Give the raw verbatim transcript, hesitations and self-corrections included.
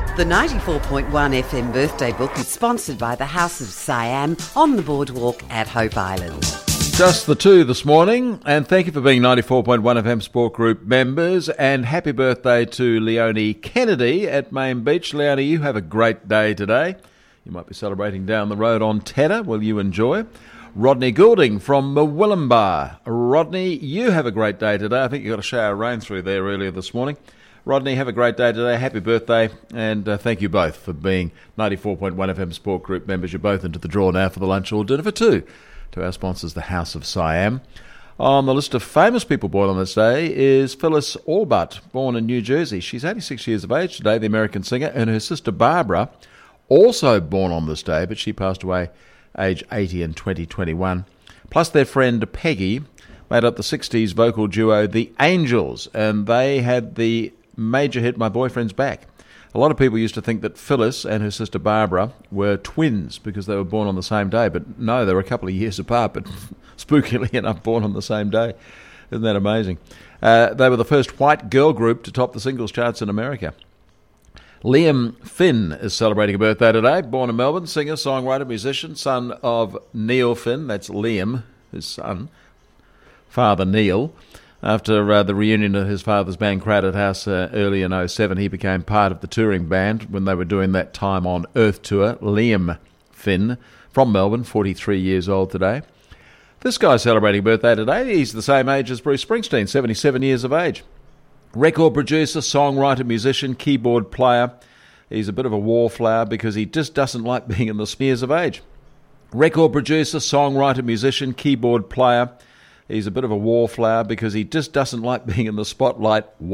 The ninety-four point one F M birthday book is sponsored by the House of Siam on the boardwalk at Hope Island. Just the two this morning, and thank you for being ninety-four point one F M Sport Group members, and happy birthday to Leonie Kennedy at Main Beach. Leonie, you have a great day today. You might be celebrating down the road on Tedder. Will you enjoy? Rodney Goulding from Murwillumbah. Rodney, you have a great day today. I think you got a shower of rain through there earlier this morning. Rodney, have a great day today. Happy birthday, and uh, thank you both for being ninety-four point one F M Sport Group members. You're both into the draw now for the lunch or dinner for two to our sponsors, the House of Siam. On the list of famous people born on this day is Phyllis Allbutt, born in New Jersey. She's eighty-six years of age today, the American singer, and her sister Barbara, also born on this day, but she passed away age eighty in twenty twenty-one. Plus their friend Peggy made up the sixties vocal duo The Angels, and they had the major hit My Boyfriend's Back. A lot of people used to think that Phyllis and her sister Barbara were twins because they were born on the same day, but no, they were a couple of years apart, but spookily enough born on the same day. Isn't that amazing? Uh, they were the first white girl group to top the singles charts in America. Liam Finn is celebrating a birthday today. Born in Melbourne, singer, songwriter, musician, son of Neil Finn. That's Liam, his son, father Neil. After uh, the reunion of his father's band Crowded House uh, early in oh seven, he became part of the touring band when they were doing that Time on Earth tour. Liam Finn from Melbourne, forty-three years old today. This guy's celebrating a birthday today. He's the same age as Bruce Springsteen, seventy-seven years of age. Record producer, songwriter, musician, keyboard player. He's a bit of a wallflower because he just doesn't like being in the smears of age. Record producer, songwriter, musician, keyboard player. He's a bit of a wallflower because he just doesn't like being in the spotlight.